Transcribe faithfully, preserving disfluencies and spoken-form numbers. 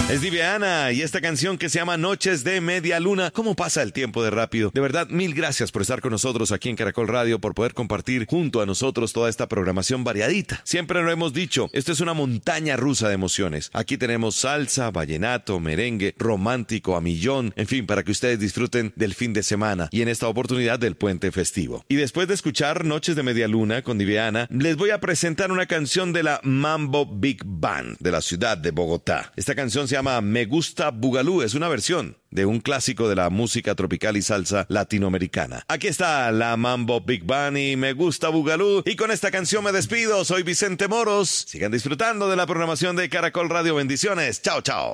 Es Diviana y esta canción que se llama Noches de Media Luna. ¿Cómo pasa el tiempo de rápido? De verdad, mil gracias por estar con nosotros aquí en Caracol Radio, por poder compartir junto a nosotros toda esta programación variadita. Siempre lo hemos dicho, esto es una montaña rusa de emociones. Aquí tenemos salsa, vallenato, merengue, romántico a millón, en fin, para que ustedes disfruten del fin de semana y en esta oportunidad del puente festivo. Y después de escuchar Noches de Media Luna con Diviana, les voy a presentar una canción de la Mambo Big Band de la ciudad de Bogotá. Esta canción se Se llama Me Gusta Bugalú, es una versión de un clásico de la música tropical y salsa latinoamericana. Aquí está la Mambo Big Band y Me Gusta Bugalú, y con esta canción me despido. Soy Vicente Moros. Sigan disfrutando de la programación de Caracol Radio. Bendiciones. Chao, chao.